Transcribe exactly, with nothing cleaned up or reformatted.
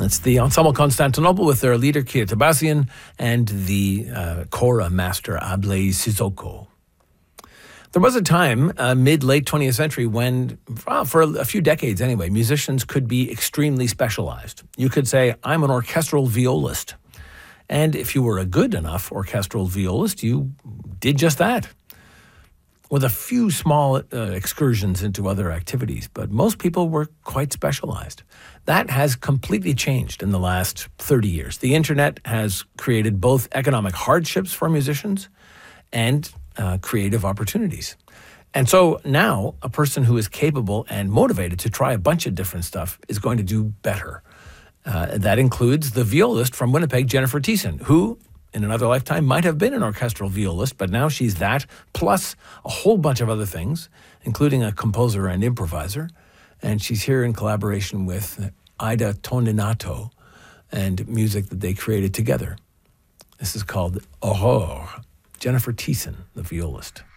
It's the Ensemble Constantinople with their leader, Kia Tabassian, and the uh, kora master, Ablai Sissoko. There was a time, uh, mid-late twentieth century, when, well, for a few decades anyway, musicians could be extremely specialized. You could say, I'm an orchestral violist. And if you were a good enough orchestral violist, you did just that, with a few small uh, excursions into other activities. But most people were quite specialized. That has completely changed in the last thirty years. The internet has created both economic hardships for musicians and uh, creative opportunities. And so now a person who is capable and motivated to try a bunch of different stuff is going to do better. Uh, that includes the violist from Winnipeg, Jennifer Thiessen, who in another lifetime might have been an orchestral violist, but now she's that, plus a whole bunch of other things, including a composer and improviser. And she's here in collaboration with Ida Toninato and music that they created together. This is called Aurore. Jennifer Thiessen, the violist.